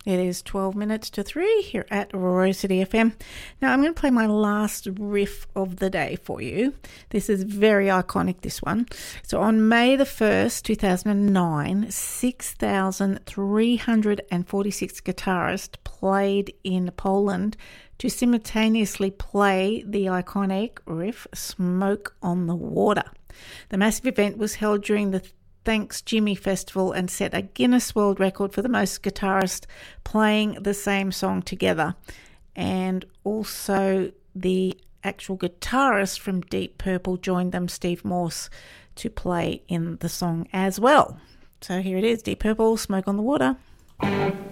It is 12 minutes to 3 here at Royal City FM. Now I'm going to play my last riff of the day for you. This is very iconic, this one. So on May the 1st, 2009, 6,346 guitarists played in Poland to simultaneously play the iconic riff Smoke on the Water. The massive event was held during the Thanks Jimmy Festival and set a Guinness World Record for the most guitarists playing the same song together. And also the actual guitarist from Deep Purple joined them, Steve Morse, to play in the song as well. So here it is, Deep Purple, Smoke on the Water.